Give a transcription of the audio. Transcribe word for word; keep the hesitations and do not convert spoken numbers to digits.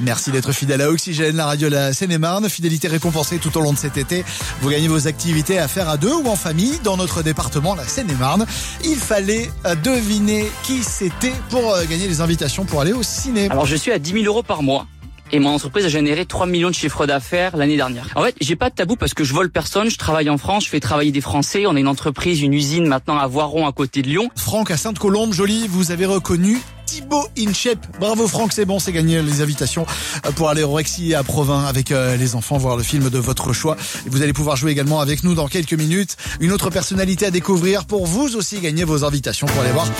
Merci d'être fidèle à Oxygène, la radio de la Seine-et-Marne. Fidélité récompensée tout au long de cet été. Vous gagnez vos activités à faire à deux ou en famille dans notre département, la Seine-et-Marne. Il fallait deviner qui c'était pour gagner les invitations pour aller au ciné. Alors je suis à dix mille euros par mois. Et mon entreprise a généré trois millions de chiffres d'affaires l'année dernière. En fait, j'ai pas de tabou parce que je vole personne, je travaille en France, je fais travailler des Français. On a une entreprise, une usine maintenant à Voiron à côté de Lyon. Franck à Sainte-Colombe, joli, vous avez reconnu Thibaut Inchep. Bravo Franck, c'est bon, c'est gagné les invitations pour aller au Rexy à Provins avec les enfants, voir le film de votre choix. Et vous allez pouvoir jouer également avec nous dans quelques minutes. Une autre personnalité à découvrir pour vous aussi gagner vos invitations pour aller voir